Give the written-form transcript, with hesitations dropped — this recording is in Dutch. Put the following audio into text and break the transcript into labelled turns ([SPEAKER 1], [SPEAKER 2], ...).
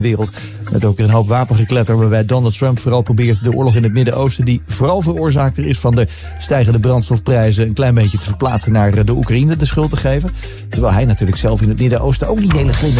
[SPEAKER 1] wereld. Met ook weer een hoop wapengekletter waarbij Donald Trump vooral probeert de oorlog in het Midden-Oosten, die vooral veroorzaakter is van de stijgende brandstofprijzen, een klein beetje te verplaatsen naar de Oekraïne de schuld te geven. Terwijl hij natuurlijk zelf in het Midden-Oosten ook niet hele slimme